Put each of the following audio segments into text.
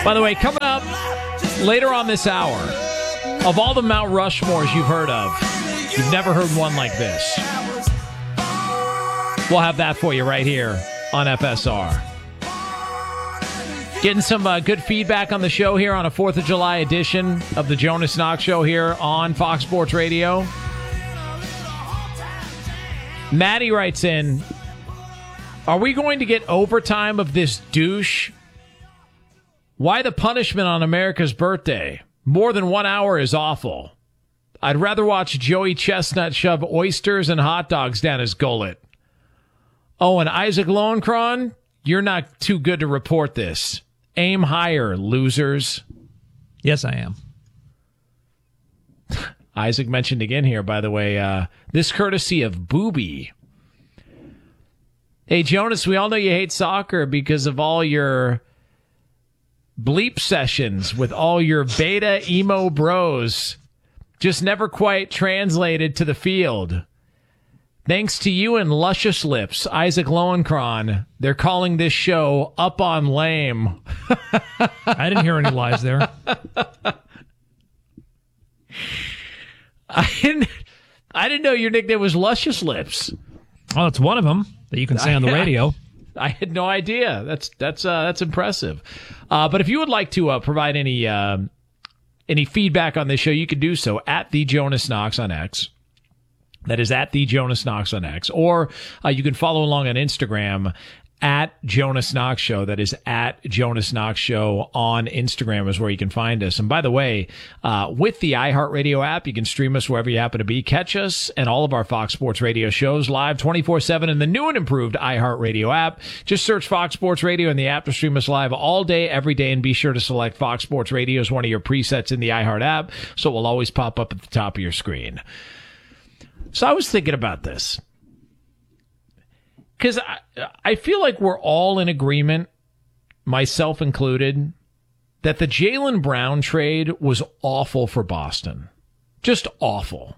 By the way, coming up later on this hour, of all the Mount Rushmores you've heard of, you've never heard one like this. We'll have that for you right here on FSR. Getting some good feedback on the show here on a 4th of July edition of the Jonas Knox Show here on Fox Sports Radio. Maddie writes in, are we going to get overtime of this douche? Why the punishment on America's birthday? More than 1 hour is awful. I'd rather watch Joey Chestnut shove oysters and hot dogs down his gullet. Oh, and Isaac Lowenkron, you're not too good to report this. Aim higher, losers. Yes, I am. Isaac mentioned again here, by the way, this courtesy of Booby. Hey, Jonas, we all know you hate soccer because of all your bleep sessions with all your beta emo bros. Just never quite translated to the field. Thanks to you and Luscious Lips, Isaac Lowenkron, they're calling this show Up on Lame. I didn't hear any lies there. I didn't know your nickname was Luscious Lips. Well, it's one of them that you can say on the radio. I had no idea. That's impressive. But if you would like to provide any feedback on this show, you can do so at the Jonas Knox on X. That is at the Jonas Knox on X. Or you can follow along on Instagram at Jonas Knox Show. That is at Jonas Knox Show on Instagram is where you can find us. And by the way, with the iHeartRadio app, you can stream us wherever you happen to be. Catch us and all of our Fox Sports Radio shows live 24/7 in the new and improved iHeartRadio app. Just search Fox Sports Radio in the app to stream us live all day, every day, and be sure to select Fox Sports Radio as one of your presets in the iHeart app, so it will always pop up at the top of your screen. So I was thinking about this because I feel like we're all in agreement, myself included, that the Jaylen Brown trade was awful for Boston. Just awful.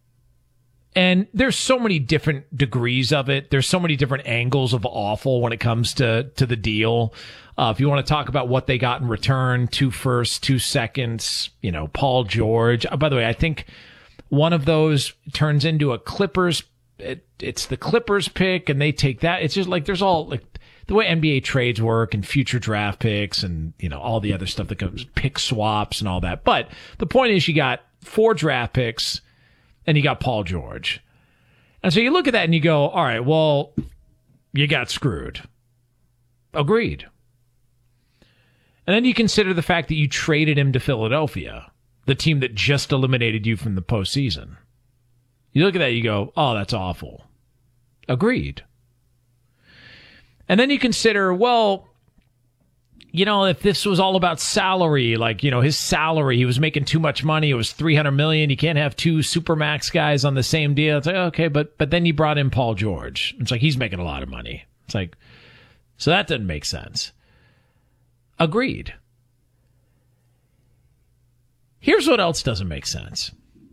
And there's so many different degrees of it. There's so many different angles of awful when it comes to the deal. If you want to talk about what they got in return, 2 firsts, 2 seconds, Paul George. By the way, I think one of those turns into a Clippers. It's the Clippers pick, and they take that. It's just like there's all like the way NBA trades work and future draft picks and all the other stuff that comes, pick swaps and all that. But the point is, you got 4 draft picks and you got Paul George, and so you look at that and you go, all right, well, you got screwed. Agreed. And then you consider the fact that you traded him to Philadelphia, the team that just eliminated you from the postseason. You look at that, you go, oh, that's awful. Agreed. And then you consider, well, if this was all about salary, like, his salary, he was making too much money. It was $300 million. You can't have 2 Supermax guys on the same deal. It's like, okay, but then you brought in Paul George. It's like, he's making a lot of money. It's like, so that doesn't make sense. Agreed. Here's what else doesn't make sense.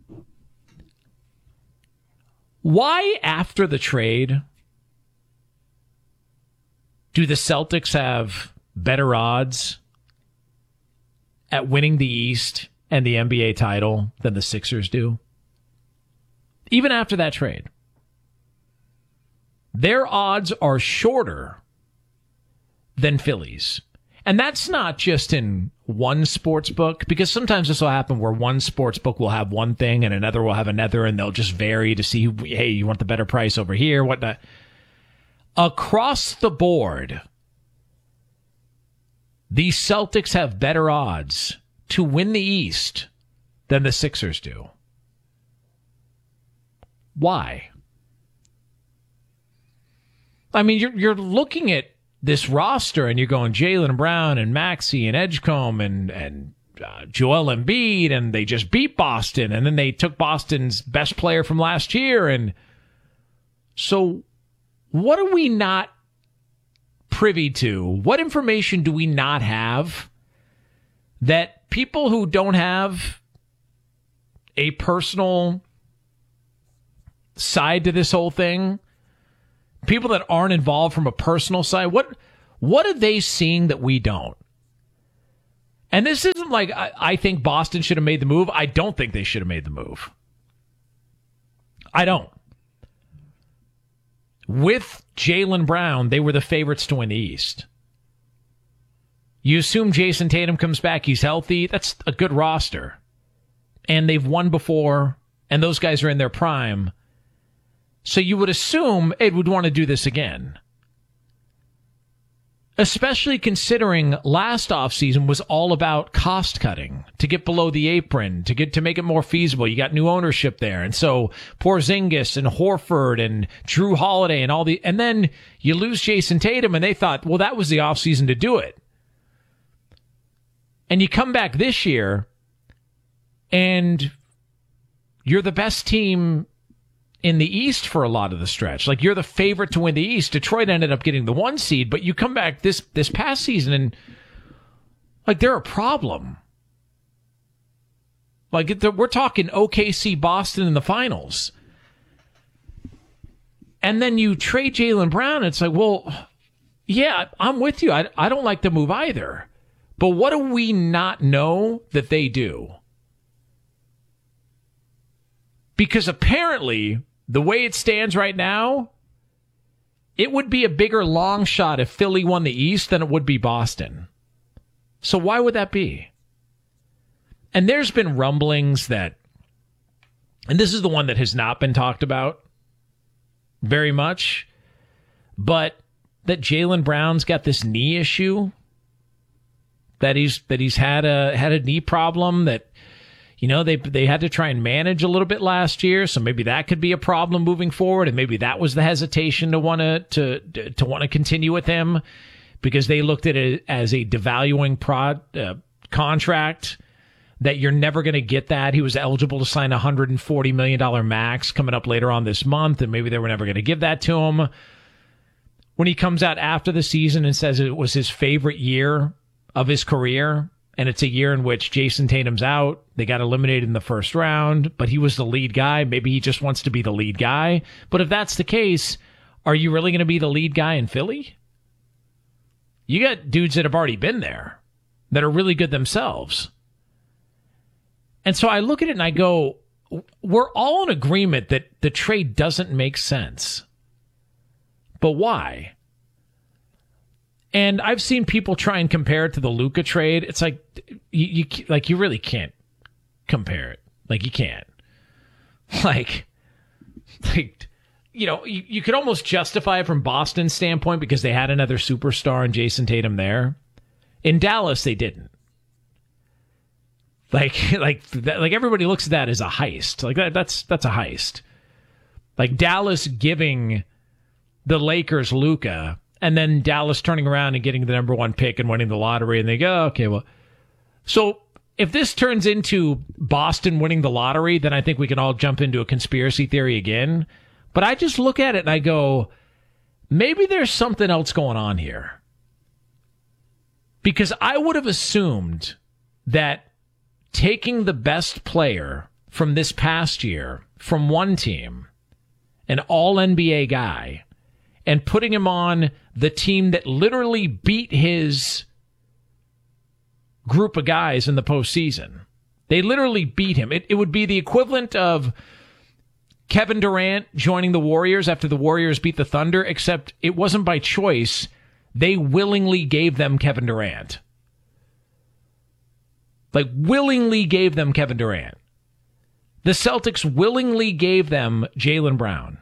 Why, after the trade, do the Celtics have better odds at winning the East and the NBA title than the Sixers do? Even after that trade. Their odds are shorter than Philly's. And that's not just in one sports book, because sometimes this will happen where one sports book will have one thing and another will have another, and they'll just vary to see, hey, you want the better price over here, whatnot. Across the board, the Celtics have better odds to win the East than the Sixers do. Why? I mean, you're looking at this roster and you're going Jaylen Brown and Maxey and Edgecombe and Joel Embiid, and they just beat Boston, and then they took Boston's best player from last year. And so what are we not privy to? What information do we not have that people who don't have a personal side to this whole thing, people that aren't involved from a personal side, what are they seeing that we don't? And this isn't like I think Boston should have made the move. I don't think they should have made the move. I don't. With Jaylen Brown, they were the favorites to win the East. You assume Jason Tatum comes back, he's healthy. That's a good roster. And they've won before, and those guys are in their prime. So you would assume Ed would want to do this again. Especially considering last offseason was all about cost cutting to get below the apron, to make it more feasible. You got new ownership there. And so Porzingis and Horford and Drew Holiday and then you lose Jason Tatum, and they thought, well, that was the offseason to do it. And you come back this year and you're the best team in the East for a lot of the stretch. Like, you're the favorite to win the East. Detroit ended up getting the 1 seed, but you come back this past season and, like, they're a problem. Like, we're talking OKC Boston in the finals. And then you trade Jaylen Brown. It's like, well, yeah, I'm with you. I don't like the move either. But what do we not know that they do? Because apparently, the way it stands right now, it would be a bigger long shot if Philly won the East than it would be Boston. So why would that be? And there's been rumblings that, and this is the one that has not been talked about very much, but that Jaylen Brown's got this knee issue, that he's had a knee problem that, you know, they had to try and manage a little bit last year, so maybe that could be a problem moving forward, and maybe that was the hesitation to want to continue with him, because they looked at it as a devaluing contract that you're never going to get that. He was eligible to sign a $140 million max coming up later on this month, and maybe they were never going to give that to him. When he comes out after the season and says it was his favorite year of his career, and it's a year in which Jason Tatum's out, they got eliminated in the first round, but he was the lead guy. Maybe he just wants to be the lead guy. But if that's the case, are you really going to be the lead guy in Philly? You got dudes that have already been there that are really good themselves. And so I look at it and I go, we're all in agreement that the trade doesn't make sense. But why? And I've seen people try and compare it to the Luka trade. It's like you really can't compare it. Like, you can't. Like you know, you could almost justify it from Boston's standpoint because they had another superstar in Jason Tatum there. In Dallas, they didn't. Like everybody looks at that as a heist. Like that's a heist. Like Dallas giving the Lakers Luka, and then Dallas turning around and getting the number 1 pick and winning the lottery, and they go, okay, well. So if this turns into Boston winning the lottery, then I think we can all jump into a conspiracy theory again. But I just look at it and I go, maybe there's something else going on here. Because I would have assumed that taking the best player from this past year from one team, an all-NBA guy, and putting him on the team that literally beat his group of guys in the postseason. They literally beat him. It would be the equivalent of Kevin Durant joining the Warriors after the Warriors beat the Thunder, except it wasn't by choice. They willingly gave them Kevin Durant. Like, willingly gave them Kevin Durant. The Celtics willingly gave them Jaylen Brown.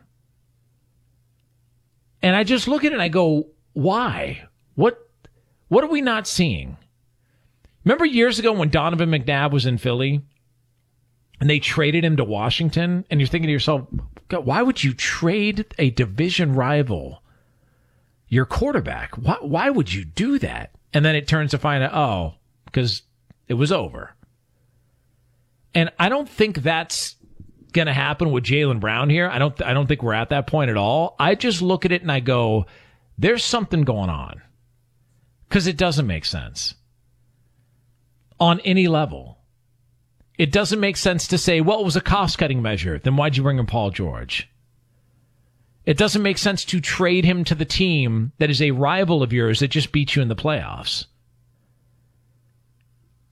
And I just look at it and I go, why? What are we not seeing? Remember years ago when Donovan McNabb was in Philly and they traded him to Washington? And you're thinking to yourself, God, why would you trade a division rival your quarterback? Why would you do that? And then it turns to find out, because it was over. And I don't think that's going to happen with Jaylen Brown here. I don't think we're at that point at all. I just look at it and I go, there's something going on, because it doesn't make sense on any level. It doesn't make sense to say, well, it was a cost-cutting measure. Then why'd you bring in Paul George? It doesn't make sense to trade him to the team that is a rival of yours that just beat you in the playoffs.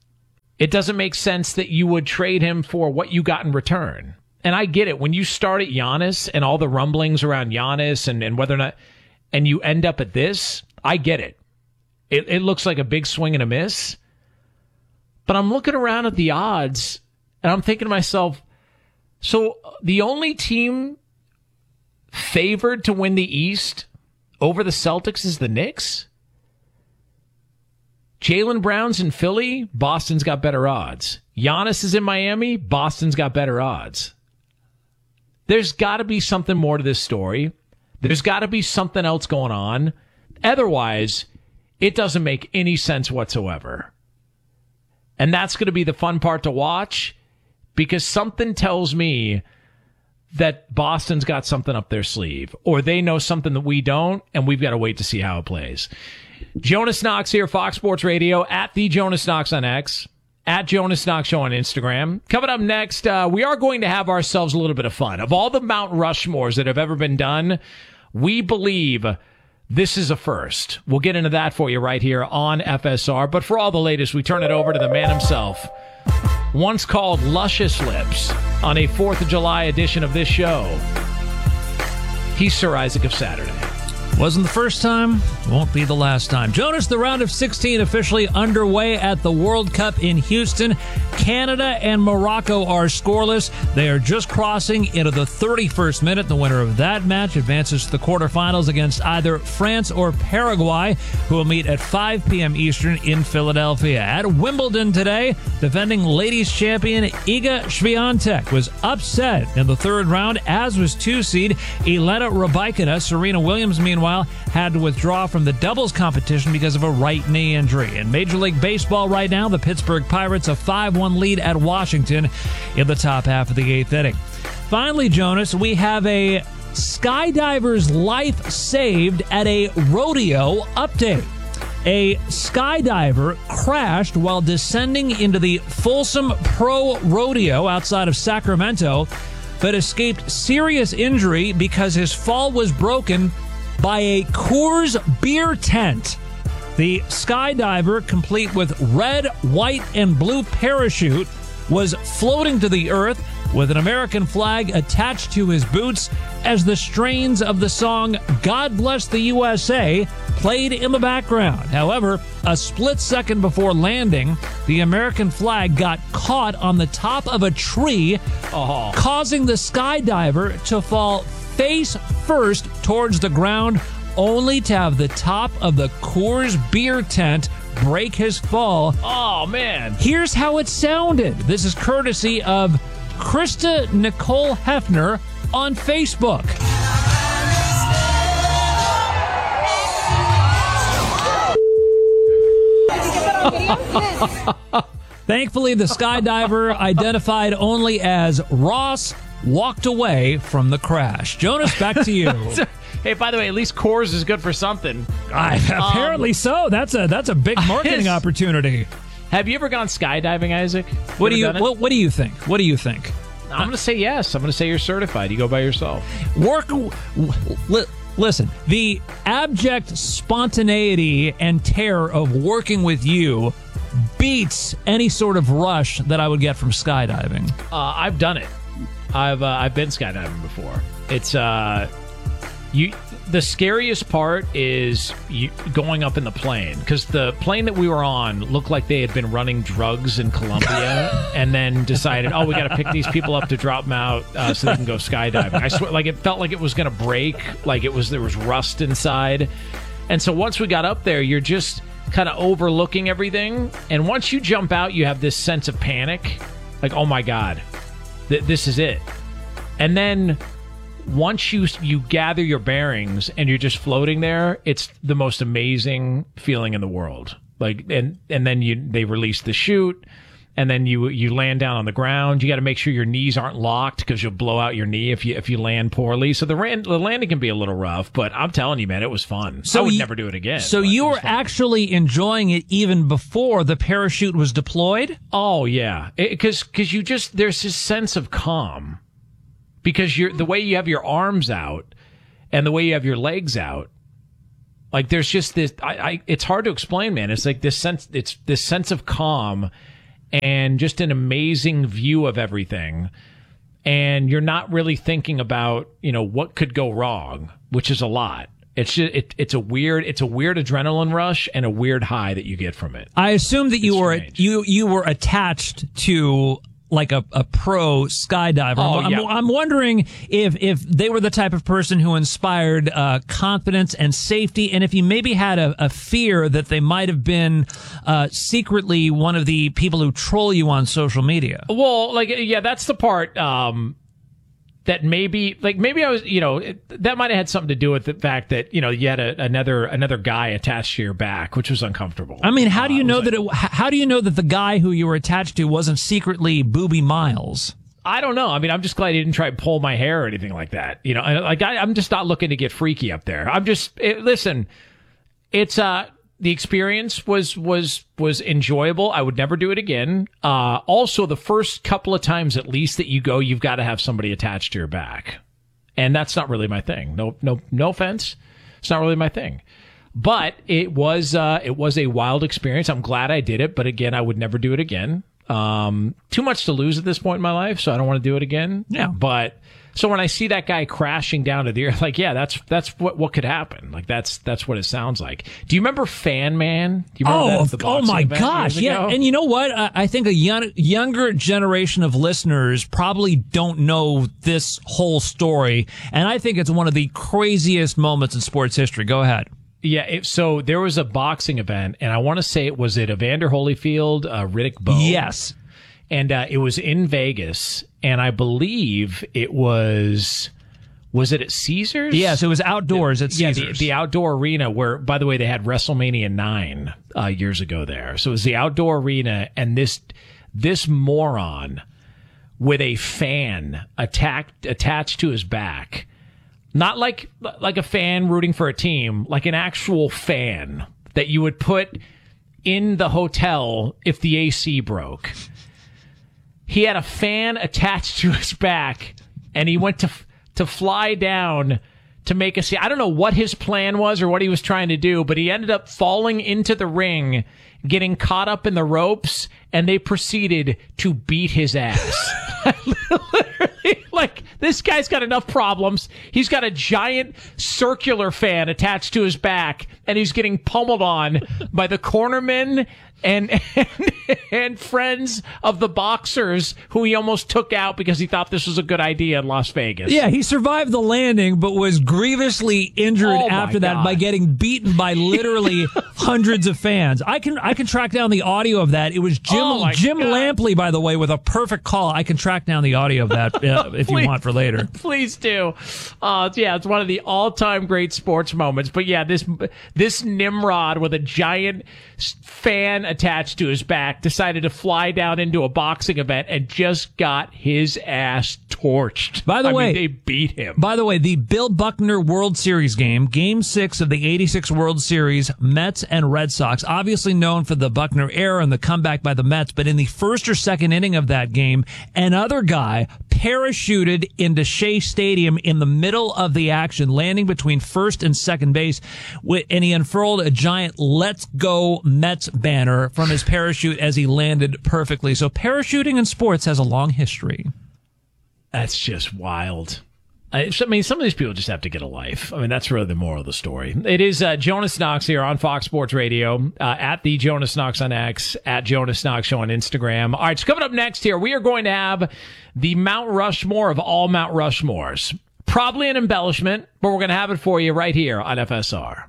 it doesn't make sense that you would trade him for what you got in return. And I get it. When you start at Giannis and all the rumblings around Giannis and whether or not, and you end up at this, I get it. It looks like a big swing and a miss. But I'm looking around at the odds and I'm thinking to myself, so the only team favored to win the East over the Celtics is the Knicks? Jaylen Brown's in Philly, Boston's got better odds. Giannis is in Miami, Boston's got better odds. There's got to be something more to this story. There's got to be something else going on. Otherwise, it doesn't make any sense whatsoever. And that's going to be the fun part to watch, because something tells me that Boston's got something up their sleeve, or they know something that we don't, and we've got to wait to see how it plays. Jonas Knox here, Fox Sports Radio, at the Jonas Knox on X, at Jonas Knox Show on Instagram. Coming up next, we are going to have ourselves a little bit of fun. Of all the Mount Rushmores that have ever been done, we believe this is a first. We'll get into that for you right here on FSR. But for all the latest, we turn it over to the man himself, once called Luscious Lips, on a 4th of July edition of this show. He's Sir Isaac of Saturday. Wasn't the first time, won't be the last time. Jonas, the round of 16 officially underway at the World Cup in Houston. Canada and Morocco are scoreless. They are just crossing into the 31st minute. The winner of that match advances to the quarterfinals against either France or Paraguay, who will meet at 5 p.m. Eastern in Philadelphia. At Wimbledon today, defending ladies champion Iga Swiatek was upset in the third round, as was 2-seed Elena Rybakina. Serena Williams, meanwhile, had to withdraw from the doubles competition because of a right knee injury. In Major League Baseball right now, the Pittsburgh Pirates a 5-1 lead at Washington in the top half of the 8th inning. Finally, Jonas, we have a skydiver's life saved at a rodeo update. A skydiver crashed while descending into the Folsom Pro Rodeo outside of Sacramento, but escaped serious injury because his fall was broken by a Coors beer tent. The skydiver, complete with red, white, and blue parachute, was floating to the earth with an American flag attached to his boots as the strains of the song God Bless the USA played in the background. However, a split second before landing, the American flag got caught on the top of a tree, causing the skydiver to fall face first towards the ground, only to have the top of the Coors beer tent break his fall. Oh, man. Here's how it sounded. This is courtesy of Krista Nicole Hefner on Facebook. Thankfully, the skydiver, identified only as Ross, walked away from the crash. Jonas, back to you. Hey, by the way, at least Coors is good for something. Apparently so. That's a big marketing opportunity. Have you ever gone skydiving, Isaac? What do you think? What do you think? I'm going to say yes. I'm going to say you're certified. You go by yourself. Listen, the abject spontaneity and terror of working with you beats any sort of rush that I would get from skydiving. I've done it. I've been skydiving before. It's the scariest part is going up in the plane, because the plane that we were on looked like they had been running drugs in Colombia and then decided, we got to pick these people up to drop them out so they can go skydiving. I swear, like, it felt like it was going to break, like there was rust inside. And so once we got up there, you're just kind of overlooking everything. And once you jump out, you have this sense of panic, like, oh my God, this is it. And then once you gather your bearings and you're just floating there, it's the most amazing feeling in the world. Like, and then they release the chute, and then you land down on the ground. You got to make sure your knees aren't locked, because you'll blow out your knee if you land poorly. So the landing can be a little rough, but I'm telling you, man, it was fun. So I would never do it again. So you were actually enjoying it even before the parachute was deployed? Oh yeah, because there's this sense of calm. Because the way you have your arms out and the way you have your legs out, like, there's just this. It's hard to explain, man. It's like this sense. It's this sense of calm, and just an amazing view of everything. And you're not really thinking about, what could go wrong, which is a lot. It's just, it's a weird adrenaline rush and a weird high that you get from it. I assume that you were attached to like a pro skydiver. I'm wondering if they were the type of person who inspired confidence and safety, and if you maybe had a fear that they might have been secretly one of the people who troll you on social media. Well, that's the part that maybe I was, that might have had something to do with the fact that, you had another guy attached to your back, which was uncomfortable. I mean, how do you know that the guy who you were attached to wasn't secretly Booby Miles? I don't know. I mean, I'm just glad he didn't try to pull my hair or anything like that. I'm just not looking to get freaky up there. Listen, it's, the experience was enjoyable. I would never do it again. Also, the first couple of times at least that you go, you've got to have somebody attached to your back. And that's not really my thing. No offense. It's not really my thing. But it was a wild experience. I'm glad I did it. But again, I would never do it again. Too much to lose at this point in my life, so I don't want to do it again. Yeah. But so when I see that guy crashing down to the earth, that's what could happen. That's what it sounds like. Do you remember Fan Man? Do you remember that? Oh my gosh, yeah. And you know what? I think a younger generation of listeners probably don't know this whole story, and I think it's one of the craziest moments in sports history. Go ahead. Yeah, so there was a boxing event, and I want to say was it Evander Holyfield, Riddick Bowe? Yes. And it was in Vegas, and I believe it was it at Caesars? Yes, it was outdoors at Caesars. Yeah, the outdoor arena where, by the way, they had WrestleMania 9 years ago there. So it was the outdoor arena, and this moron with a fan attached to his back. Not like a fan rooting for a team, like an actual fan that you would put in the hotel if the AC broke. He had a fan attached to his back, and he went to fly down to make a scene. I don't know what his plan was or what he was trying to do, but he ended up falling into the ring, getting caught up in the ropes, and they proceeded to beat his ass. Literally, this guy's got enough problems. He's got a giant circular fan attached to his back, and he's getting pummeled on by the cornermen and friends of the boxers who he almost took out because he thought this was a good idea in Las Vegas. Yeah, he survived the landing, but was grievously injured after that by getting beaten by literally hundreds of fans. I can track down the audio of that. It was Jim Lampley, by the way, with a perfect call. I can track down the audio of that if you want for later. Please do. It's one of the all-time great sports moments. But yeah, this Nimrod with a giant fan attached to his back decided to fly down into a boxing event and just got his ass torched. By the way, they beat him. By the way, the Bill Buckner World Series game 6 of the 86 World Series, Mets and Red Sox, obviously known for the Buckner era and the comeback by the Mets, but in the first or second inning of that game, another guy parachuted into Shea Stadium in the middle of the action, landing between first and second base, and he unfurled a giant "Let's Go Mets" banner from his parachute as he landed perfectly. So parachuting in sports has a long history. That's just wild. I mean, some of these people just have to get a life. I mean, that's really the moral of the story. It is Jonas Knox here on Fox Sports Radio, at the Jonas Knox on X, at Jonas Knox Show on Instagram. All right, so coming up next here, we are going to have the Mount Rushmore of all Mount Rushmores. Probably an embellishment, but we're going to have it for you right here on FSR.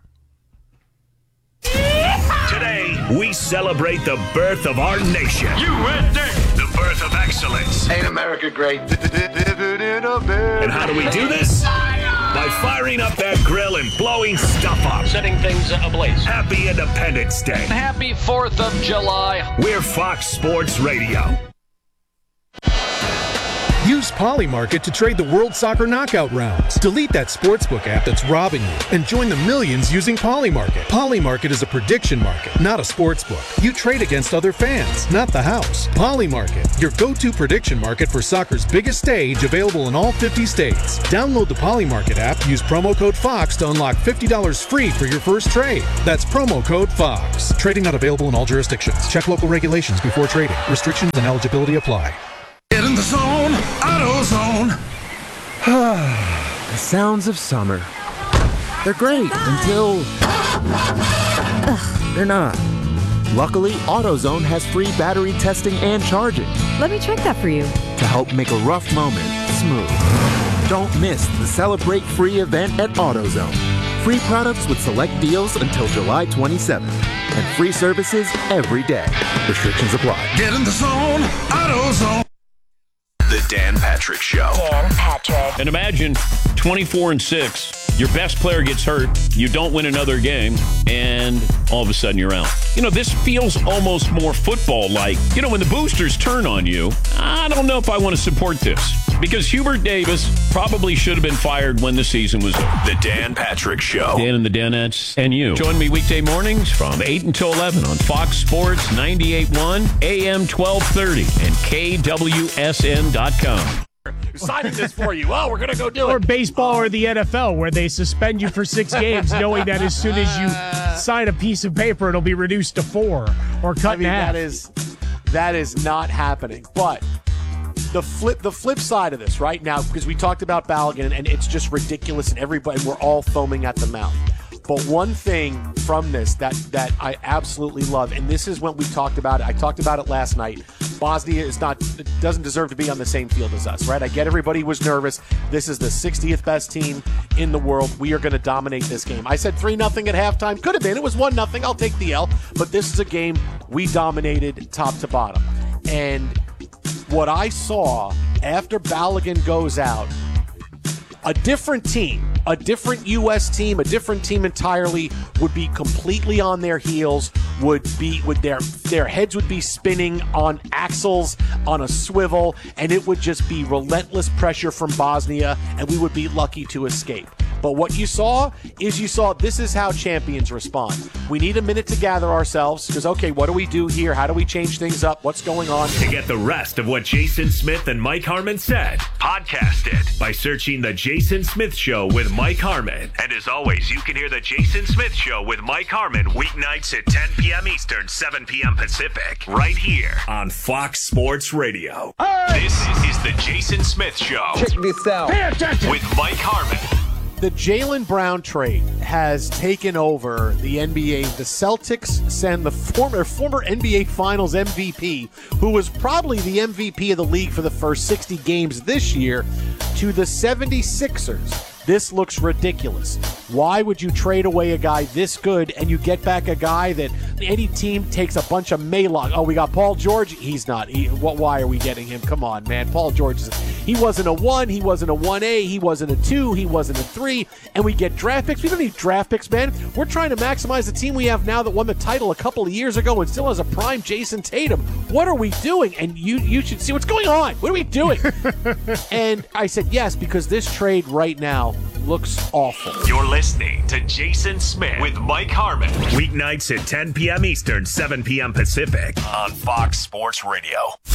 Today, we celebrate the birth of our nation. USA! The birth of excellence. Ain't America great? And how do we do this? By firing up that grill and blowing stuff up. Setting things ablaze. Happy Independence Day. Happy 4th of July. We're Fox Sports Radio. Use Polymarket to trade the World Soccer Knockout rounds. Delete that sportsbook app that's robbing you and join the millions using Polymarket. Polymarket is a prediction market, not a sportsbook. You trade against other fans, not the house. Polymarket, your go-to prediction market for soccer's biggest stage, available in all 50 states. Download the Polymarket app, use promo code FOX to unlock $50 free for your first trade. That's promo code FOX. Trading not available in all jurisdictions. Check local regulations before trading. Restrictions and eligibility apply. Get in the zone, AutoZone. The sounds of summer. They're great until they're not. Luckily, AutoZone has free battery testing and charging Let me check that for you. to help make a rough moment smooth. Don't miss the Celebrate Free event at AutoZone. Free products with select deals until July 27th. And free services every day. Restrictions apply. Get in the zone, AutoZone. The Dan Patrick Show. Dan Patrick. And imagine 24-6. Your best player gets hurt. You don't win another game. And all of a sudden you're out. You know, this feels almost more football-like. You know, when the boosters turn on you, I don't know if I want to support this. Because Hubert Davis probably should have been fired when the season was over. The Dan Patrick Show. Dan and the Danettes and you. Join me weekday mornings from 8 until 11 on Fox Sports 98.1, AM 1230, and KWSN.com. Signing this for you. Oh, we're going to go do it. Or baseball or the NFL, where they suspend you for 6 games, knowing that as soon as you sign a piece of paper, it'll be reduced to 4 or cut in half. That is not happening. But the flip side of this right now, because we talked about Balogun, and it's just ridiculous, and we're all foaming at the mouth. But one thing from this that I absolutely love, and this is when we talked about it. I talked about it last night. Bosnia doesn't deserve to be on the same field as us, right? I get everybody was nervous. This is the 60th best team in the world. We are going to dominate this game. I said 3-0 at halftime. Could have been. It was 1-0. I'll take the L. But this is a game we dominated top to bottom. And what I saw after Balogun goes out, a different team, a different U.S. team, a different team entirely would be completely on their heels, their heads would be spinning on axles, on a swivel, and it would just be relentless pressure from Bosnia, and we would be lucky to escape. But what you saw this is how champions respond. We need a minute to gather ourselves because, okay, what do we do here? How do we change things up? What's going on? To get the rest of what Jason Smith and Mike Harmon said, podcast it by searching The Jason Smith Show with Mike Harmon. And as always, you can hear The Jason Smith Show with Mike Harmon weeknights at 10 p.m. Eastern, 7 p.m. Pacific, right here on Fox Sports Radio. This is The Jason Smith Show. Check this out. With Mike Harmon. The Jaylen Brown trade has taken over the NBA. The Celtics send the former NBA Finals MVP, who was probably the MVP of the league for the first 60 games this year, to the 76ers. This looks ridiculous. Why would you trade away a guy this good and you get back a guy that any team takes a bunch of Maylog? Oh, we got Paul George. He's not. Why are we getting him? Come on, man. Paul George, he wasn't a 1. He wasn't a 1A. He wasn't a 2. He wasn't a 3. And we get draft picks. We don't need draft picks, man. We're trying to maximize the team we have now that won the title a couple of years ago and still has a prime Jason Tatum. What are we doing? And you should see what's going on. What are we doing? And I said yes, because this trade right now looks awful. You're listening to Jason Smith with Mike Harmon. Weeknights at 10 p.m. Eastern, 7 p.m. Pacific on Fox Sports Radio.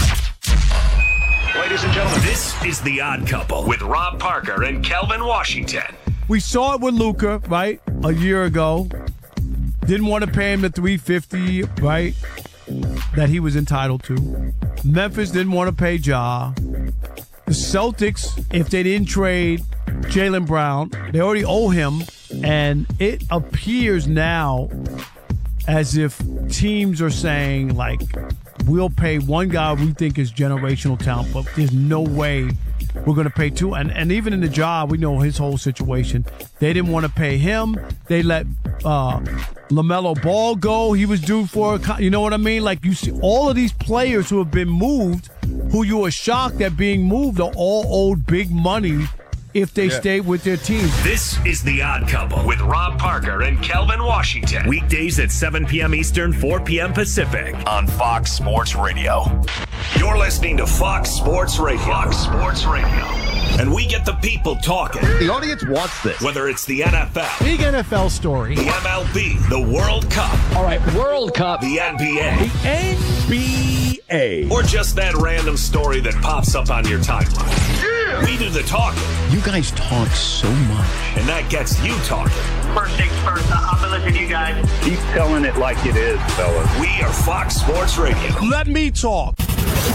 Ladies and gentlemen, this is The Odd Couple with Rob Parker and Kelvin Washington. We saw it with Luka, right, a year ago. Didn't want to pay him the $350, right, that he was entitled to. Memphis didn't want to pay Ja. The Celtics, if they didn't trade Jaylen Brown, they already owe him, and it appears now as if teams are saying, like, we'll pay one guy we think is generational talent, but there's no way we're going to pay two. And even in the job, we know his whole situation. They didn't want to pay him. They let LaMelo Ball go. He was due for you know what I mean? Like, you see all of these players who have been moved, who you were shocked at being moved, are all owed big money if they stay with their team. This is The Odd Couple with Rob Parker and Kelvin Washington. Weekdays at 7 p.m. Eastern, 4 p.m. Pacific on Fox Sports Radio. You're listening to Fox Sports Radio. Fox Sports Radio. And we get the people talking. The audience wants this. Whether it's the NFL, big NFL story, the MLB, the World Cup. All right, World Cup. The NBA. The NBA. Or just that random story that pops up on your timeline. Yeah. We do the talking. You guys talk so much. And that gets you talking. First things first, I'm going to listen to you guys. Keep telling it like it is, fellas. We are Fox Sports Radio. Let me talk.